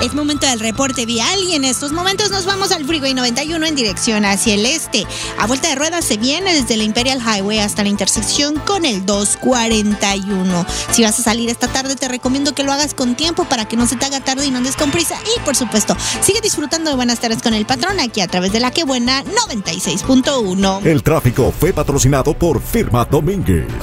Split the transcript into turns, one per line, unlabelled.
Es momento del reporte vial y en estos momentos nos vamos al Freeway 91 en dirección hacia el este. A vuelta de ruedas se viene desde la Imperial Highway hasta la intersección con el 241. Si vas a salir esta tarde te recomiendo que lo hagas con tiempo para que no se te haga tarde y no andes con prisa. Y por supuesto, sigue disfrutando de Buenas Tardes con el Patrón aquí a través de La Que Buena 96.1.
El tráfico fue patrocinado por Firma Domínguez.